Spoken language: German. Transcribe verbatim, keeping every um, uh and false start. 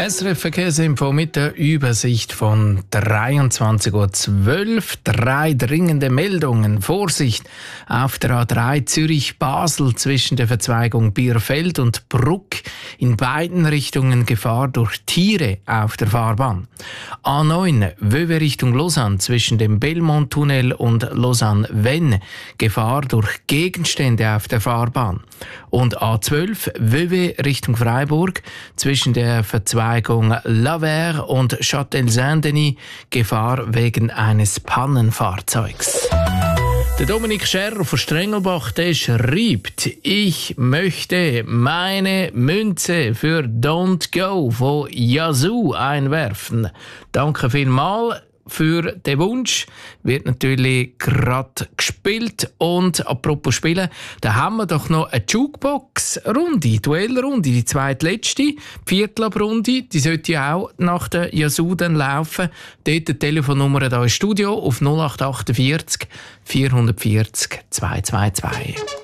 S R F Verkehrsinfo mit der Übersicht von dreiundzwanzig Uhr zwölf. Drei dringende Meldungen. Vorsicht auf der A drei Zürich-Basel zwischen der Verzweigung Bierfeld und Bruck. In beiden Richtungen Gefahr durch Tiere auf der Fahrbahn. A neun Wöwe Richtung Lausanne zwischen dem Belmont-Tunnel und Lausanne-Vennes. Gefahr durch Gegenstände auf der Fahrbahn. Und A zwölf Wöwe Richtung Freiburg zwischen der Verzweigung Lavers und Châtel-Saint-Denis. Gefahr wegen eines Pannenfahrzeugs. Der Dominik Scherrer von Strengelbach, der schreibt: Ich möchte meine Münze für Don't Go von Yazoo einwerfen. Danke vielmals für den Wunsch. Wird natürlich gerade gespielt. Und apropos Spielen, da haben wir doch noch eine Jukebox-Runde, Duellrunde, die zweitletzte, Viertelabrunde, die sollte ja auch nach der Yazoo dann laufen. Dort die Telefonnummer hier im Studio auf null acht acht vier vier vier null zwei zwei zwei.